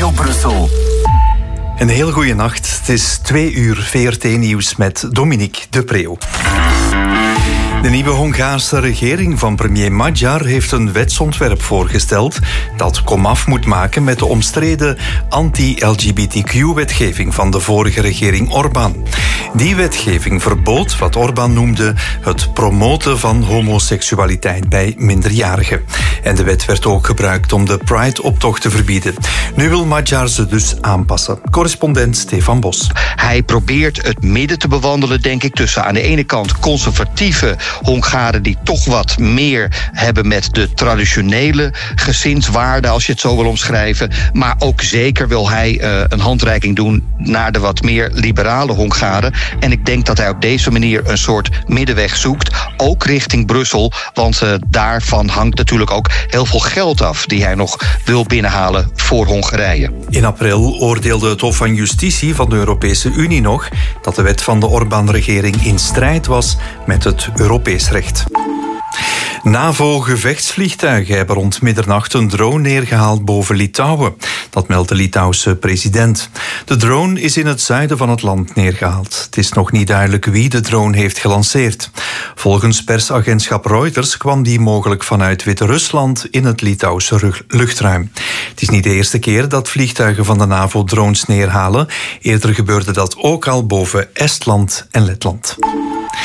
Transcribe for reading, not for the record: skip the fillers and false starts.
Radio Brussel. Een heel goede nacht. Het is 2 uur VRT-nieuws met Dominique de Preeuw. De nieuwe Hongaarse regering van premier Magyar heeft een wetsontwerp voorgesteld dat komaf moet maken met de omstreden anti-LGBTQ-wetgeving van de vorige regering Orbán. Die wetgeving verbood wat Orbán noemde het promoten van homoseksualiteit bij minderjarigen. En de wet werd ook gebruikt om de Pride-optocht te verbieden. Nu wil Magyar ze dus aanpassen. Correspondent Stefan Bos. Hij probeert het midden te bewandelen, denk ik, tussen aan de ene kant conservatieve Hongaren die toch wat meer hebben met de traditionele gezinswaarden, als je het zo wil omschrijven. Maar ook zeker wil hij een handreiking doen naar de wat meer liberale Hongaren. En ik denk dat hij op deze manier een soort middenweg zoekt, ook richting Brussel. Want daarvan hangt natuurlijk ook heel veel geld af die hij nog wil binnenhalen voor Hongarije. In april oordeelde het Hof van Justitie van de Europese Unie nog dat de wet van de Orbán-regering in strijd was met het Europees recht. NAVO-gevechtsvliegtuigen hebben rond middernacht een drone neergehaald boven Litouwen. Dat meldt de Litouwse president. De drone is in het zuiden van het land neergehaald. Het is nog niet duidelijk wie de drone heeft gelanceerd. Volgens persagentschap Reuters kwam die mogelijk vanuit Wit-Rusland in het Litouwse luchtruim. Het is niet de eerste keer dat vliegtuigen van de NAVO drones neerhalen. Eerder gebeurde dat ook al boven Estland en Letland.